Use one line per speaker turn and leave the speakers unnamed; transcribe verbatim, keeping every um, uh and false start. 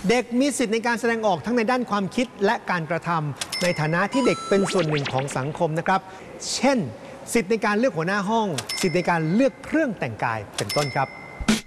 เด็กมีสิทธิในการแสดงออกทั้งในด้านความคิดและการกระทำในฐานะที่เด็กเป็นส่วนหนึ่งของสังคมนะครับเช่นสิทธิในการเลือกหัวหน้าห้องสิทธิในการเลือกเครื่องแต่งกายเป็นต้นครับ